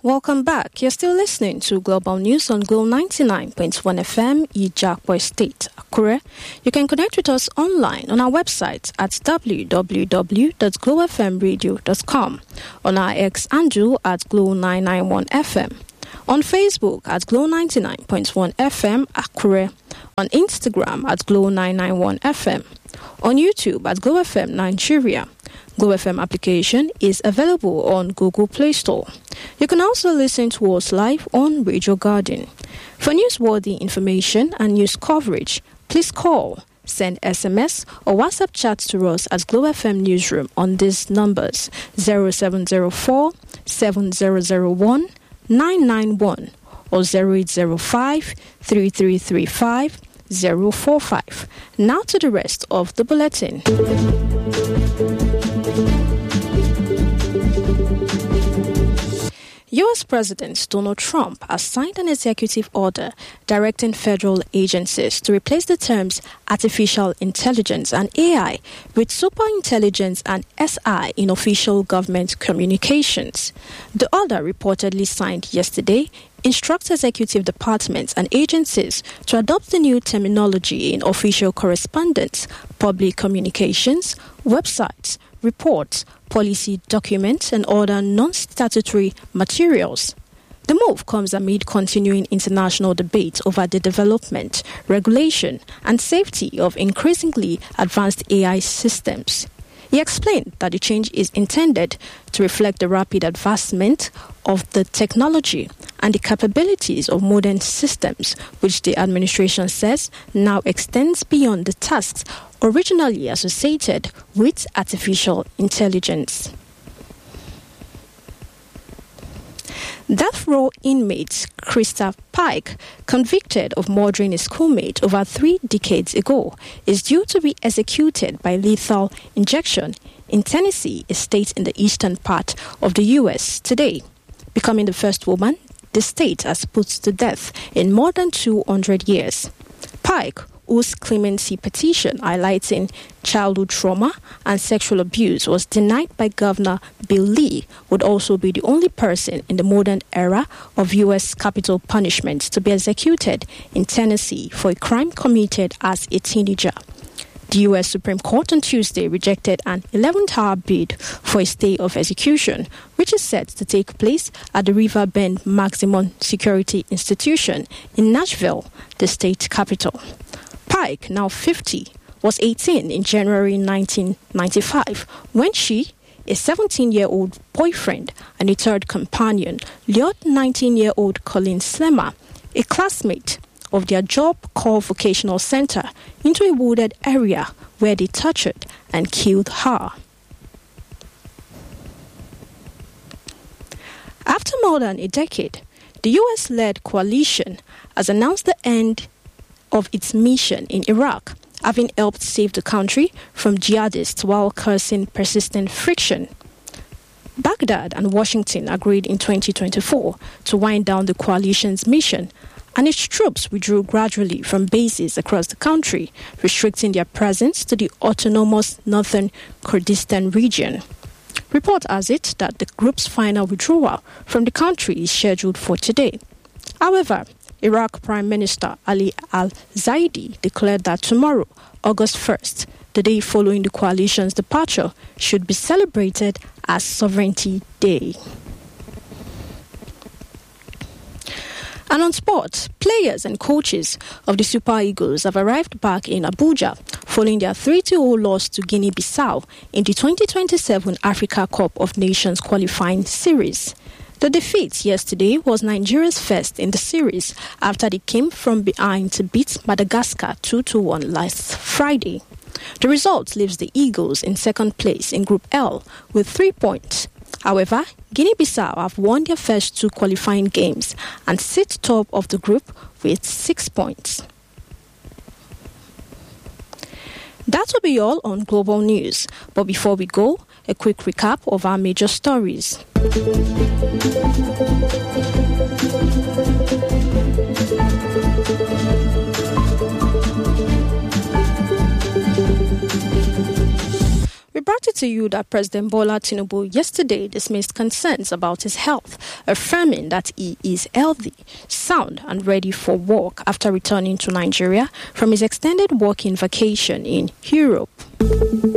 Welcome back. You're still listening to Global News on Glow 99.1 FM, Ijakpo State, Akure. You can connect with us online on our website at www.glowfmradio.com, on our X handle at Glow991FM, on Facebook at Glow 99.1 FM, Akure, on Instagram at Glow 991 FM, on YouTube at Glow FM Nigeria. Glow FM application is available on Google Play Store. You can also listen to us live on Radio Garden. For newsworthy information and news coverage, please call, send SMS or WhatsApp chat to us at Glow FM Newsroom on these numbers 0704 7001 991 or 0805 3335 045. Now to the rest of the bulletin. U.S. President Donald Trump has signed an executive order directing federal agencies to replace the terms artificial intelligence and AI with superintelligence and SI in official government communications. The order, reportedly signed yesterday, instructs executive departments and agencies to adopt the new terminology in official correspondence, public communications, websites, reports, policy documents, and other non-statutory materials. The move comes amid continuing international debate over the development, regulation, and safety of increasingly advanced AI systems. He explained that the change is intended to reflect the rapid advancement of the technology and the capabilities of modern systems, which the administration says now extends beyond the tasks originally associated with artificial intelligence. Death row inmate Krista Pike, convicted of murdering a schoolmate over 3 decades ago, is due to be executed by lethal injection in Tennessee, a state in the eastern part of the U.S. today, becoming the first woman the state has put to death in more than 200 years. Pike, whose clemency petition highlighting childhood trauma and sexual abuse was denied by Governor Bill Lee, would also be the only person in the modern era of U.S. capital punishment to be executed in Tennessee for a crime committed as a teenager. The U.S. Supreme Court on Tuesday rejected an 11th-hour bid for a stay of execution, which is set to take place at the River Bend Maximum Security Institution in Nashville, the state capital. Pike, now 50, was 18 in January 1995 when she, a 17-year-old boyfriend and a third companion, lured 19-year-old Colleen Slemmer, a classmate of their Job Corps Vocational Center, into a wooded area where they tortured and killed her. After more than a decade, the U.S.-led coalition has announced the end of its mission in Iraq, having helped save the country from jihadists while causing persistent friction. Baghdad and Washington agreed in 2024 to wind down the coalition's mission, and its troops withdrew gradually from bases across the country, restricting their presence to the autonomous northern Kurdistan region. Report has it that the group's final withdrawal from the country is scheduled for today. However, Iraq Prime Minister Ali al-Zaidi declared that tomorrow, August 1st, the day following the coalition's departure, should be celebrated as Sovereignty Day. And on sport, players and coaches of the Super Eagles have arrived back in Abuja following their 3-0 loss to Guinea-Bissau in the 2027 Africa Cup of Nations qualifying series. The defeat yesterday was Nigeria's first in the series after they came from behind to beat Madagascar 2-1 last Friday. The result leaves the Eagles in second place in Group L with 3 points. However, Guinea-Bissau have won their first 2 qualifying games and sit top of the group with 6 points. That will be all on Global News. But before we go, a quick recap of our major stories. We brought it to you that President Bola Tinubu yesterday dismissed concerns about his health, affirming that he is healthy, sound and ready for work after returning to Nigeria from his extended working vacation in Europe.